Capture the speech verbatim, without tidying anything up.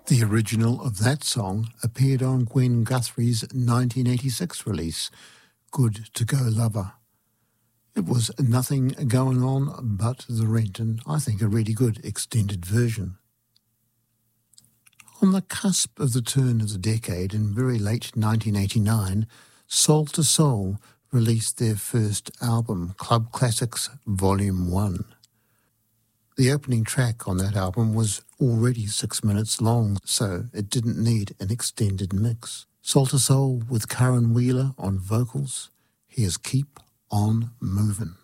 The original of that song appeared on Gwen Guthrie's nineteen eighty-six release, Good to Go Lover. It was Nothing Going On But the Rent, and I think a really good extended version. On the cusp of the turn of the decade, in very late nineteen eighty-nine, Soul to Soul released their first album, Club Classics Volume one. The opening track on that album was already six minutes long, so it didn't need an extended mix. Soul to Soul with Karen Wheeler on vocals. Here's Keep On Movin'.